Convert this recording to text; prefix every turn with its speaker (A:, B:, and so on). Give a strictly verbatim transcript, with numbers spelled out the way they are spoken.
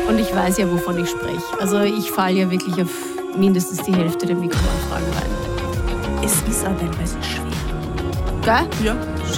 A: Und ich weiß ja, wovon ich spreche. Also ich falle ja wirklich auf mindestens die Hälfte der Mikroanfragen rein.
B: Es ist auch teilweise schwer.
A: Gell?
B: Ja,